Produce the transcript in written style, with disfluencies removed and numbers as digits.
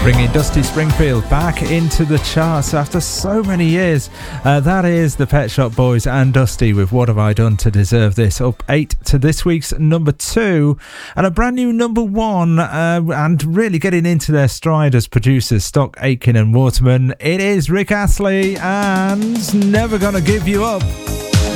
Bringing Dusty Springfield back into the charts after so many years. That is the Pet Shop Boys and Dusty with What Have I Done to Deserve This, up 8 to this week's number 2, and a brand new number 1, and really getting into their stride as producers, Stock Aitken and Waterman. It is Rick Astley and Never Gonna Give You Up.